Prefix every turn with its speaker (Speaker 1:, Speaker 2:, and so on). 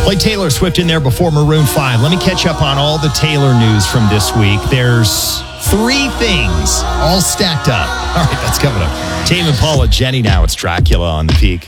Speaker 1: Play Taylor Swift in there before Maroon 5. Let me catch up on all the Taylor news from this week. There's 3 things all stacked up. All right, that's coming up. Tame Impala, Jenny now. It's Dracula on the Peak.